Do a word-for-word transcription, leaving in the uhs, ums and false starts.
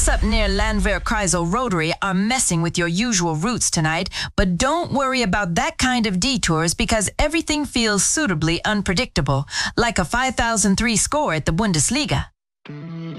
cliffs up near Landwehr-Kreisel Rotary are messing with your usual routes tonight, but don't worry about that kind of detours because everything feels suitably unpredictable, like a five thousand three score at the Bundesliga.